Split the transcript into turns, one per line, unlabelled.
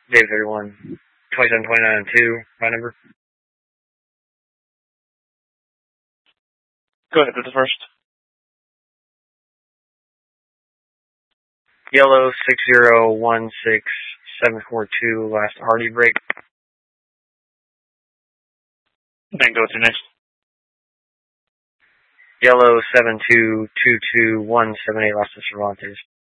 Dave 31, 2729 my number.
Go ahead with the first.
Yellow 6016742, last Hardy break.
Then go to next.
Yellow 7222178, last to Cervantes.